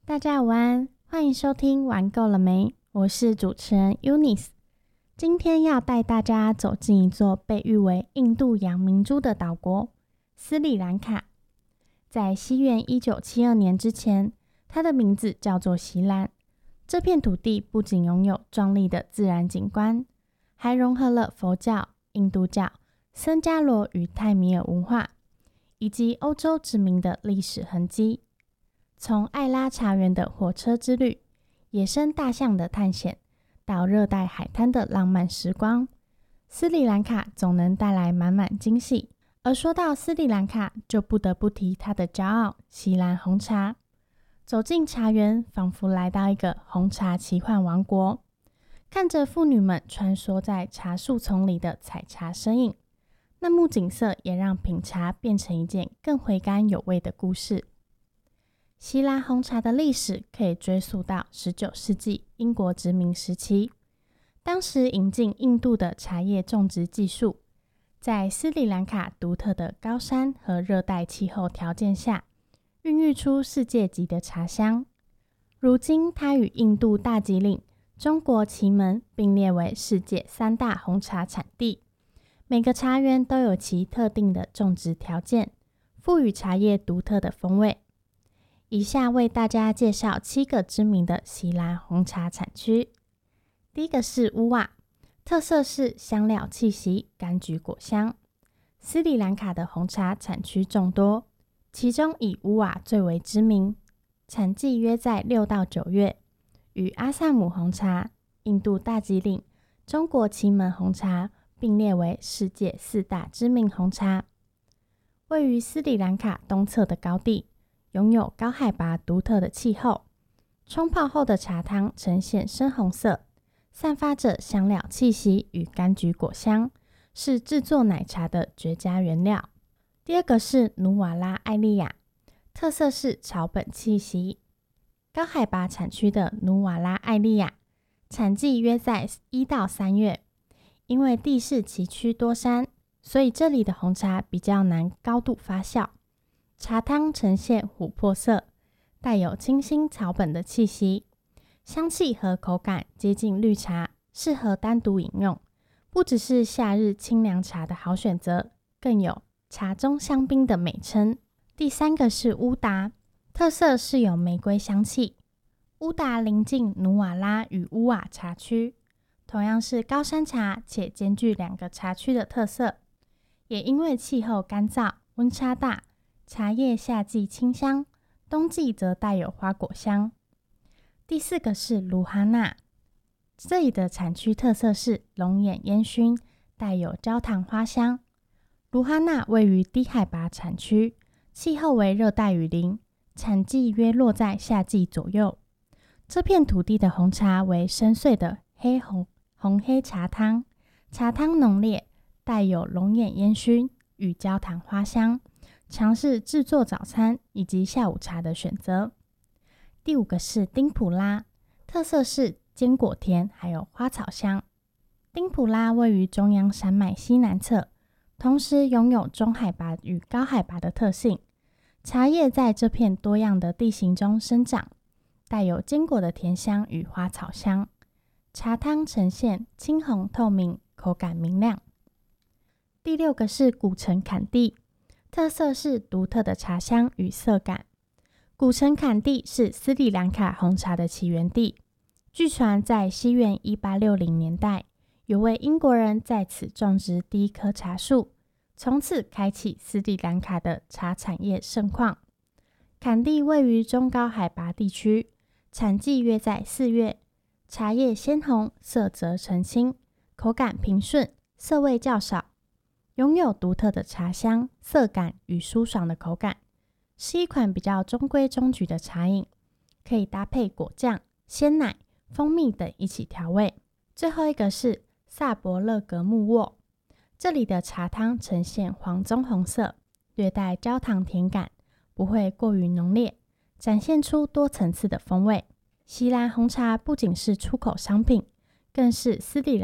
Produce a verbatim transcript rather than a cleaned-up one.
大家午安，欢迎收听玩够了没？我是主持人 Eunice。 今天要带大家走进一座被誉为印度洋明珠的岛国斯里兰卡。在西元一九七二年之前，它的名字叫做锡兰。这片土地不仅拥有壮丽的自然景观，还融合了佛教、印度教、僧伽罗与泰米尔文化，以及欧洲殖民的历史痕迹。从艾拉茶园的火车之旅、野生大象的探险，到热带海滩的浪漫时光，斯里兰卡总能带来满满惊喜。而说到斯里兰卡，就不得不提它的骄傲——锡兰红茶。走进茶园，仿佛来到一个红茶奇幻王国，看着妇女们穿梭在茶树丛里的采茶身影，那幕景色也让品茶变成一件更回甘有味的故事。锡兰红茶的历史可以追溯到十九世纪英国殖民时期，当时引进印度的茶叶种植技术，在斯里兰卡独特的高山和热带气候条件下，孕育出世界级的茶香。如今它与印度大吉岭、中国祁门并列为世界三大红茶产地，每个茶园都有其特定的种植条件，赋予茶叶独特的风味。以下为大家介绍七个知名的锡兰红茶产区。第一个是乌瓦，特色是香料气息、柑橘果香。斯里兰卡的红茶产区众多，其中以乌瓦最为知名，产季约在六到九月，与阿萨姆红茶、印度大吉岭、中国祁门红茶并列为世界四大知名红茶。位于斯里兰卡东侧的高地，拥有高海拔独特的气候，冲泡后的茶汤呈现深红色，散发着香料气息与柑橘果香，是制作奶茶的绝佳原料。第二个是努瓦拉艾利亚，特色是草本气息。高海拔产区的努瓦拉艾利亚，产季约在一到三月，因为地势崎岖多山，所以这里的红茶比较难高度发酵。茶汤呈现琥珀色，带有清新草本的气息，香气和口感接近绿茶，适合单独饮用，不只是夏日清凉茶的好选择，更有茶中香槟的美称。第三个是乌达，特色是有玫瑰香气。乌达临近努瓦拉与乌瓦茶区，同样是高山茶，且兼具两个茶区的特色，也因为气候干燥、温差大，茶叶夏季清香，冬季则带有花果香。第四个是卢哈纳，这里的产区特色是龙眼烟熏，带有焦糖花香。卢哈纳位于低海拔产区，气候为热带雨林，产季约落在夏季左右。这片土地的红茶为深邃的黑红红黑茶汤，茶汤浓烈，带有龙眼烟熏与焦糖花香，尝试制作早餐以及下午茶的选择。第五个是丁普拉，特色是坚果甜还有花草香。丁普拉位于中央山脉西南侧，同时拥有中海拔与高海拔的特性，茶叶在这片多样的地形中生长，带有坚果的甜香与花草香，茶汤呈现青红透明，口感明亮。第六个是古城坎地，特色是独特的茶香与色感。古城坎地是斯里兰卡红茶的起源地，据传在西元一八六零年代，有位英国人在此种植第一棵茶树，从此开启斯里兰卡的茶产业盛况。坎地位于中高海拔地区，产季约在四月，茶叶鲜红，色泽澄清，口感平顺，涩味较少，拥有独特的茶香、色感与舒爽的口感，是一款比较中规中矩的茶饮，可以搭配果酱、鲜奶、蜂蜜等一起调味。最后一个是萨博勒格木沃，这里的茶汤呈现黄棕红色，略带焦糖甜感，不会过于浓烈，展现出多层次的风味。锡兰红茶不仅是出口商品，更是斯里